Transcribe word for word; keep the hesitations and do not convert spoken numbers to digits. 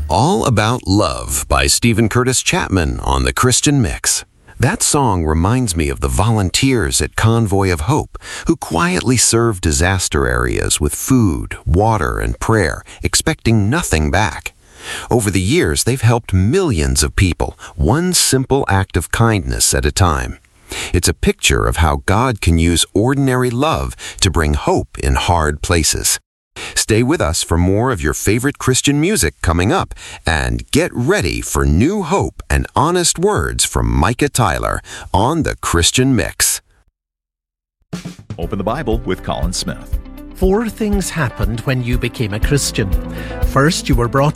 All About Love by Stephen Curtis Chapman on the Christian Mix. That song reminds me of the volunteers at Convoy of Hope who quietly serve disaster areas with food, water, and prayer, expecting nothing back. Over the years, they've helped millions of people, one simple act of kindness at a time. It's a picture of how God can use ordinary love to bring hope in hard places. Stay with us for more of your favorite Christian music coming up, and get ready for new hope and honest words from Micah Tyler on the Christian Mix. Open the Bible with Colin Smith. Four things happened when you became a Christian. First, you were brought